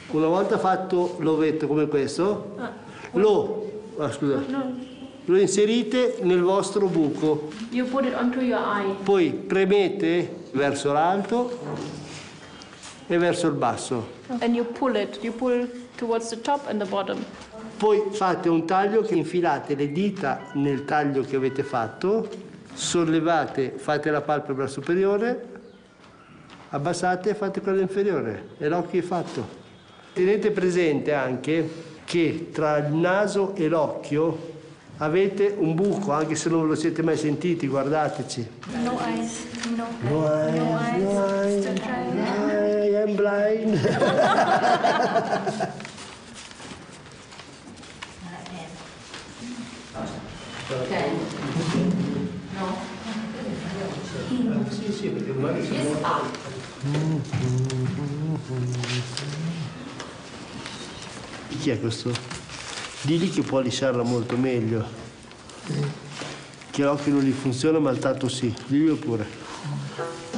Una volta fatto l'ovetto come questo, lo inserite nel vostro buco. You put it onto your eye. Poi premete verso l'alto e verso il basso. And you pull it. You pull towards the top and the bottom. Poi fate un taglio che infilate le dita nel taglio che avete fatto, sollevate, fate la palpebra superiore, abbassate e fate quella inferiore e l'occhio è fatto. Tenete presente anche che tra il naso e l'occhio avete un buco, anche se non ve lo siete mai sentiti, guardateci. No eyes. No eyes. No eyes. I am blind. Sì, perché magari Chi è questo? Digli che può lisciarla molto meglio. Che l'occhio non gli funziona, ma il tatto sì. Diglielo pure.